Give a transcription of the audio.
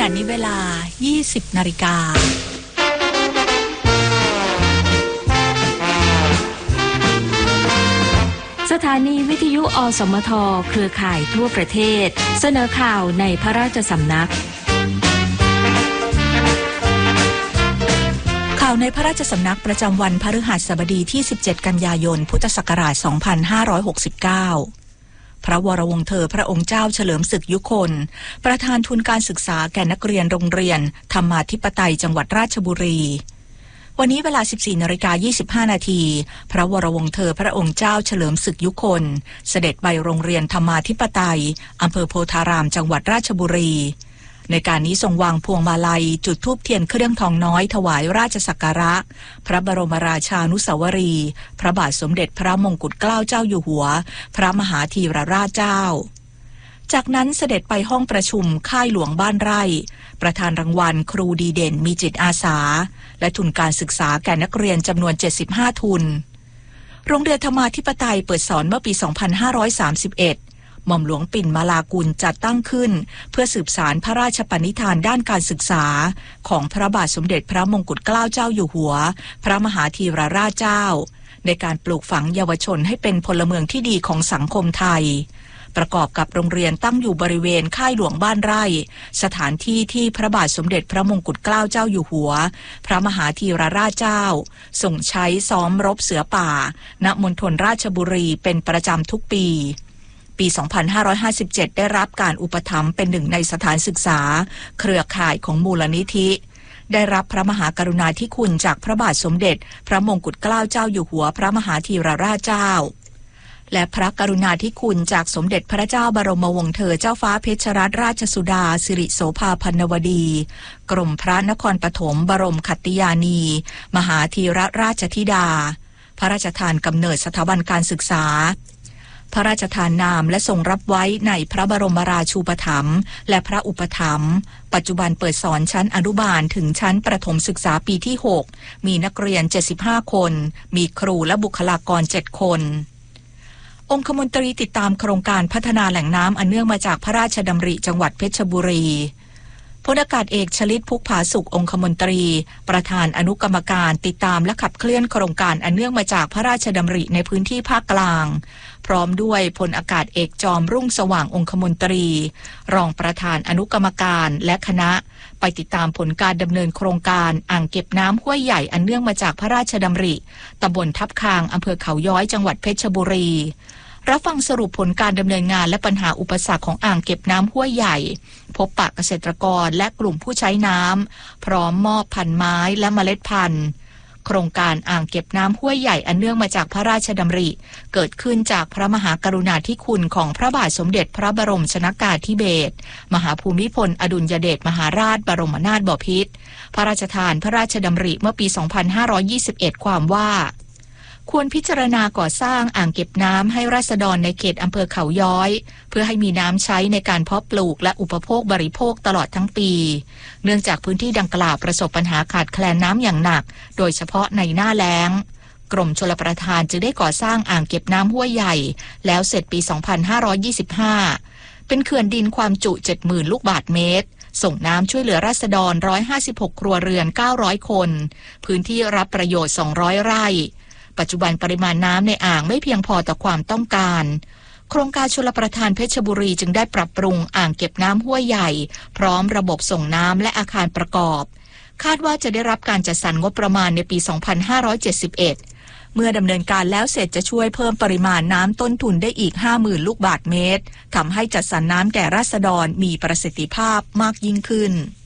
ณะนี้เวลา 20 นาฬิกาสถานีวิทยุอสมทเครือข่ายทั่วประเทศเสนอข่าวในพระราชสำนักข่าวในพระราชสำนักประจำวันพฤหัสบดีที่ 17 กันยายน พุทธศักราช 2569 พระวรวงศ์เธอพระองค์เจ้าเฉลิมศึกยุคน ประธานทุนการศึกษาแก่นักเรียนโรงเรียนธรรมาธิปไตยจังหวัดราชบุรีวันนี้เวลา 14:25 นาทีพระวรวงศ์เธอพระองค์เจ้าเฉลิมศึกยุคนเสด็จไปโรงเรียนธรรมาธิปไตยอำเภอโพธารามจังหวัดราชบุรีในการนี้ทรงวางพวงมาลัยจุดธูปเทียนเครื่องทองน้อยถวายราชสักการะพระบรมราชานุสาวรีย์พระบาทสมเด็จพระมงกุฎเกล้าเจ้าอยู่หัวพระมหาธีรราชเจ้าจากนั้นเสด็จไปห้องประชุมค่ายหลวงบ้านไร่ประธานรางวัลครูดีเด่นมีจิตอาสาและทุนการศึกษาแก่นักเรียนจำนวน75ทุนโรงเรียนธรรมาธิปไตยเปิดสอนเมื่อปี 2531หม่อมหลวงปิ่นมาลากุลจัดตั้งขึ้นเพื่อสืบสานพระราชปณิธานด้านการศึกษาของพระบาทสมเด็จพระมงกุฎเกล้าเจ้าอยู่หัวพระมหาธีรราชเจ้าในการปลูกฝังเยาวชนให้เป็นพลเมืองที่ดีของสังคมไทยประกอบกับโรงเรียนตั้งอยู่บริเวณค่ายหลวงบ้านไร่สถานที่ที่พระบาทสมเด็จพระมงกุฎเกล้าเจ้าอยู่หัวพระมหาธีรราชเจ้าส่งใช้ซ้อมรบเสือป่าณมณฑลราชบุรีเป็นประจำทุกปี 2557 ได้รับการอุปถัมภ์เป็นหนึ่งในสถานศึกษาเครือข่ายของมูลนิธิได้รับพระมหากรุณาธิคุณจากพระบาทสมเด็จพระมงกุฎเกล้าเจ้าอยู่หัวพระมหาธีรราชเจ้าและพระกรุณาธิคุณจากสมเด็จพระเจ้าบรมวงศ์เธอเจ้าฟ้าเพชรรัตนราชสุดาสิริโสภาพันวดีกรมพระนครปฐมบรมขัตติยานีมหาธีรราชธิดาพระราชทานกำเนิดสถาบันการศึกษาพระราชทานนามและทรงรับไว้ในพระบรมราชูปถัมภ์และพระอุปถัมภ์ปัจจุบันเปิดสอนชั้นอนุบาลถึงชั้นประถมศึกษาปีที่ 6 มีนักเรียน75คนมีครูและบุคลากร7คนองคมนตรีติดตามโครงการพัฒนาแหล่งน้ำอันเนื่องมาจากพระราชดำริจังหวัดเพชรบุรีพลอากาศเอกชลิตพุกผาสุของคมนตรีประธานอนุกรรมการติดตามและขับเคลื่อนโครงการอันเนื่องมาจากพระราชดำริในพื้นที่ภาคกลางพร้อมด้วยพลอากาศเอกจอมรุ่งสว่างองคมนตรีรองประธานอนุกรรมการและคณะไปติดตามผลการดำเนินโครงการอ่างเก็บน้ำห้วยใหญ่อันเนื่องมาจากพระราชดำริตำบลทับคางอำเภอเขาย้อยจังหวัดเพชรบุรีรับฟังสรุปผลการดำเนินงานและปัญหาอุปสรรคของอ่างเก็บน้ำห้วยใหญ่พบปะเกษตรกรและกลุ่มผู้ใช้น้ำพร้อมมอบพันธุ์ไม้และเมล็ดพันธุ์โครงการอ่างเก็บน้ำห้วยใหญ่อันเนื่องมาจากพระราชดำริเกิดขึ้นจากพระมหากรุณาธิคุณของพระบาทสมเด็จพระบรมชนกาธิเบศรมหาภูมิพลอดุลยเดชมหาราชบรมนาถบพิตรพระราชทานพระราชดำริเมื่อปี 2521 ความว่าควรพิจารณาก่อสร้างอ่างเก็บน้ำให้ราษฎรในเขตอำเภอเขาย้อยเพื่อให้มีน้ำใช้ในการเพาะปลูกและอุปโภคบริโภคตลอดทั้งปีเนื่องจากพื้นที่ดังกล่าวประสบปัญหาขาดแคลนน้ำอย่างหนักโดยเฉพาะในหน้าแล้งกรมชลประทานจึงได้ก่อสร้างอ่างเก็บน้ำห้วยใหญ่แล้วเสร็จปี 2525 เป็นเขื่อนดินความจุ 70,000 ลูกบาศก์เมตรส่งน้ำช่วยเหลือราษฎร156ครัวเรือน900คนพื้นที่รับประโยชน์200ไร่ปัจจุบันปริมาณน้ำในอ่างไม่เพียงพอต่อความต้องการโครงการชลประทานเพชรบุรีจึงได้ปรับปรุงอ่างเก็บน้ำห้วยใหญ่พร้อมระบบส่งน้ำและอาคารประกอบคาดว่าจะได้รับการจัดสรรงบประมาณในปี 2571 เมื่อดำเนินการแล้วเสร็จจะช่วยเพิ่มปริมาณน้ำต้นทุนได้อีก 50,000 ลูกบาศก์เมตรทำให้จัดสรรน้ำแก่ราษฎรมีประสิทธิภาพมากยิ่งขึ้น